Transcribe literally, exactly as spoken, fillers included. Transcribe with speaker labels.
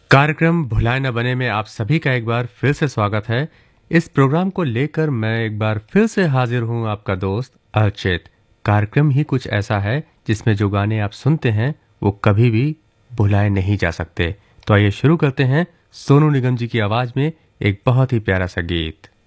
Speaker 1: कार्यक्रम भुलाए न बने में आप सभी का एक बार फिर से स्वागत है। इस प्रोग्राम को लेकर मैं एक बार फिर से हाजिर हूं, आपका दोस्त अर्चित। कार्यक्रम ही कुछ ऐसा है जिसमें जो गाने आप सुनते हैं वो कभी भी भुलाए नहीं जा सकते। तो आइए शुरू करते हैं सोनू निगम जी की आवाज में एक बहुत ही प्यारा सा गीत।